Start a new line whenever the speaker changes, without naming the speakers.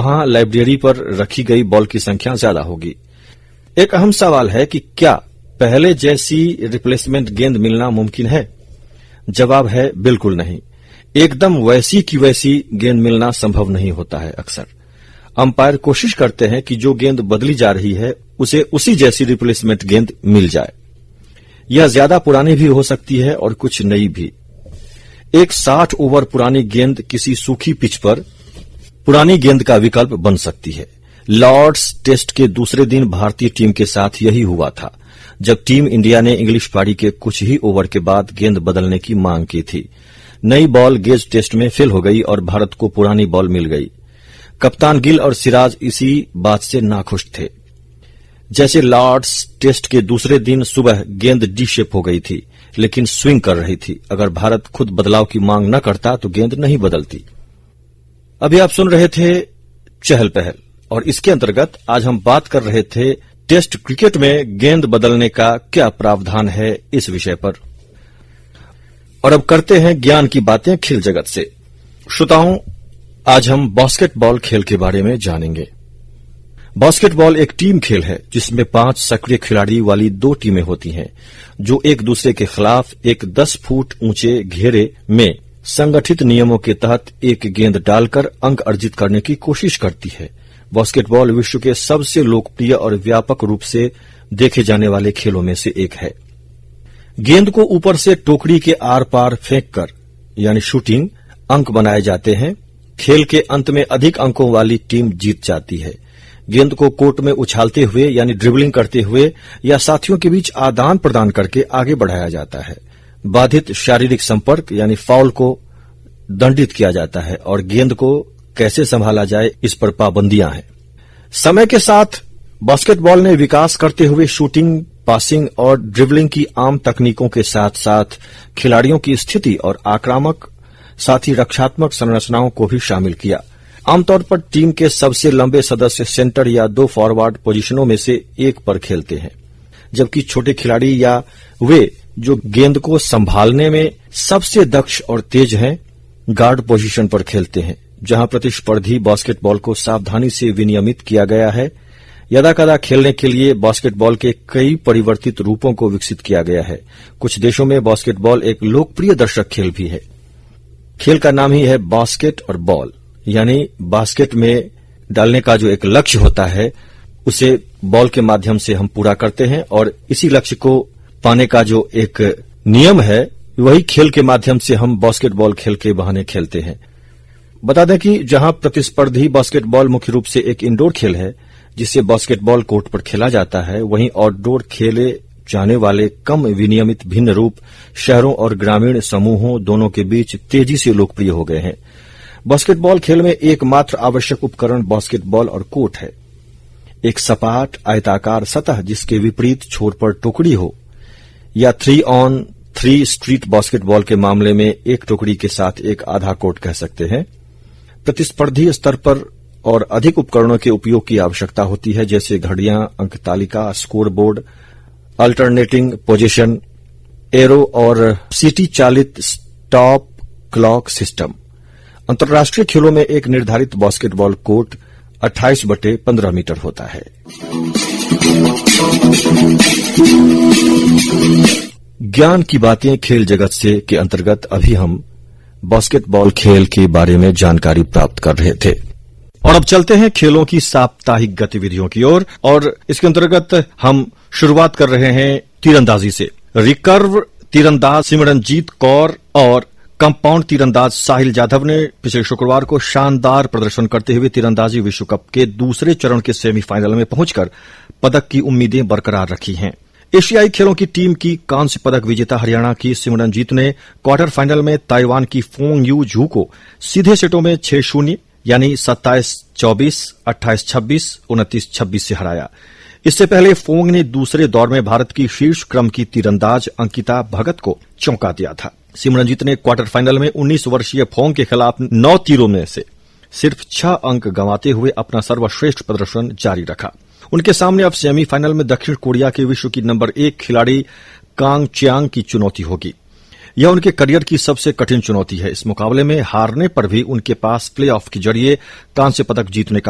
वहां लाइब्रेरी पर रखी गई बॉल की संख्या ज्यादा होगी। एक अहम सवाल है कि क्या पहले जैसी रिप्लेसमेंट गेंद मिलना मुमकिन है? जवाब है बिल्कुल नहीं। एकदम वैसी की वैसी गेंद मिलना संभव नहीं होता है। अक्सर अंपायर कोशिश करते हैं कि जो गेंद बदली जा रही है उसे उसी जैसी रिप्लेसमेंट गेंद मिल जाए। यह ज्यादा पुरानी भी हो सकती है और कुछ नई भी। एक 60 ओवर पुरानी गेंद किसी सूखी पिच पर पुरानी गेंद का विकल्प बन सकती है। लॉर्ड्स टेस्ट के दूसरे दिन भारतीय टीम के साथ यही हुआ था, जब टीम इंडिया ने इंग्लिश पारी के कुछ ही ओवर के बाद गेंद बदलने की मांग की थी। नई बॉल गेज टेस्ट में फेल हो गई और भारत को पुरानी बॉल मिल गई। कप्तान गिल और सिराज इसी बात से नाखुश थे। जैसे लॉर्ड्स टेस्ट के दूसरे दिन सुबह गेंद डी शेप हो गई थी, लेकिन स्विंग कर रही थी। अगर भारत खुद बदलाव की मांग न करता तो गेंद नहीं बदलती। अभी आप सुन रहे थे चहल पहल, और इसके अंतर्गत आज हम बात कर रहे थे टेस्ट क्रिकेट में गेंद बदलने का क्या प्रावधान है, इस विषय पर। और अब करते हैं ज्ञान की बातें खेल जगत से। श्रोताओं, आज हम बास्केटबॉल खेल के बारे में जानेंगे। बास्केटबॉल एक टीम खेल है जिसमें 5 सक्रिय खिलाड़ी वाली 2 टीमें होती हैं, जो एक दूसरे के खिलाफ एक 10 फुट ऊंचे घेरे में संगठित नियमों के तहत एक गेंद डालकर अंक अर्जित करने की कोशिश करती है। बास्केटबॉल विश्व के सबसे लोकप्रिय और व्यापक रूप से देखे जाने वाले खेलों में से एक है। गेंद को ऊपर से टोकरी के आर पार फेंककर यानी शूटिंग अंक बनाए जाते हैं। खेल के अंत में अधिक अंकों वाली टीम जीत जाती है। गेंद को कोर्ट में उछालते हुए यानी ड्रिबलिंग करते हुए या साथियों के बीच आदान प्रदान करके आगे बढ़ाया जाता है। बाधित शारीरिक संपर्क यानी फाउल को दंडित किया जाता है और गेंद को कैसे संभाला जाए इस पर पाबंदियां हैं। समय के साथ बास्केटबॉल ने विकास करते हुए शूटिंग, पासिंग और ड्रिबलिंग की आम तकनीकों के साथ साथ खिलाड़ियों की स्थिति और आक्रामक साथ ही रक्षात्मक संरचनाओं को भी शामिल किया। आमतौर पर टीम के सबसे लंबे सदस्य सेंटर या 2 फॉरवर्ड पोजीशनों में से एक पर खेलते हैं, जबकि छोटे खिलाड़ी या वे जो गेंद को संभालने में सबसे दक्ष और तेज हैं गार्ड पोजीशन पर खेलते हैं, जहां प्रतिस्पर्धी बास्केटबॉल को सावधानी से विनियमित किया गया है। यदाकदा खेलने के लिए बास्केटबॉल के कई परिवर्तित रूपों को विकसित किया गया है। कुछ देशों में बास्केटबॉल एक लोकप्रिय दर्शक खेल भी है। खेल का नाम ही है बास्केट और बॉल, यानी बास्केट में डालने का जो एक लक्ष्य होता है उसे बॉल के माध्यम से हम पूरा करते हैं, और इसी लक्ष्य को पाने का जो एक नियम है वही खेल के माध्यम से हम बास्केटबॉल खेल के बहाने खेलते हैं। बता दें कि जहां प्रतिस्पर्धी बास्केटबॉल मुख्य रूप से एक इंडोर खेल है जिसे बास्केटबॉल कोर्ट पर खेला जाता है, वहीं आउटडोर खेले जाने वाले कम विनियमित भिन्न रूप शहरों और ग्रामीण समूहों दोनों के बीच तेजी से लोकप्रिय हो गए हैं। बास्केटबॉल खेल में एकमात्र आवश्यक उपकरण बास्केटबॉल और कोर्ट है। एक सपाट आयताकार सतह जिसके विपरीत छोर पर टोकरी हो, या 3-on-3 स्ट्रीट बास्केटबॉल के मामले में एक टोकरी के साथ एक आधा कोर्ट कह सकते हैं। प्रतिस्पर्धी स्तर पर और अधिक उपकरणों के उपयोग की आवश्यकता होती है, जैसे घड़ियां, अंक तालिका, score board, alternating position, arrow और सीटी चालित स्टॉप क्लॉक सिस्टम। अंतर्राष्ट्रीय खेलों में एक निर्धारित बास्केटबॉल कोर्ट 28/15 मीटर होता है। ज्ञान की बातें खेल जगत से के अंतर्गत अभी हम बास्केटबॉल खेल के बारे में जानकारी प्राप्त कर रहे थे, और अब चलते हैं खेलों की साप्ताहिक गतिविधियों की ओर। और इसके अंतर्गत हम शुरुआत कर रहे हैं तीरंदाजी से। रिकर्व तीरंदाज सिमरनजीत कौर और कंपाउंड तीरंदाज साहिल जाधव ने पिछले शुक्रवार को शानदार प्रदर्शन करते हुए तीरंदाजी विश्व कप के दूसरे चरण के सेमीफाइनल में पहुंचकर पदक की उम्मीदें बरकरार रखी हैं। एशियाई खेलों की टीम की कांस्य पदक विजेता हरियाणा की सिमरनजीत ने क्वार्टर फाइनल में ताइवान की फोंग यू झू को सीधे सेटों में 6-0 यानी 27-24, 28-26, 29-26 से हराया। इससे पहले फोंग ने दूसरे दौर में भारत की शीर्ष क्रम की तीरंदाज अंकिता भगत को चौंका दिया था। सिमरनजीत ने क्वार्टर फाइनल में 19 वर्षीय फोंग के खिलाफ 9 तीरों में से सिर्फ 6 अंक गंवाते हुए अपना सर्वश्रेष्ठ प्रदर्शन जारी रखा। उनके सामने अब सेमीफाइनल में दक्षिण कोरिया के विश्व की नंबर 1 खिलाड़ी कांग चियांग की चुनौती होगी। यह उनके करियर की सबसे कठिन चुनौती है। इस मुकाबले में हारने पर भी उनके पास प्लेऑफ के जरिए कांस्य पदक जीतने का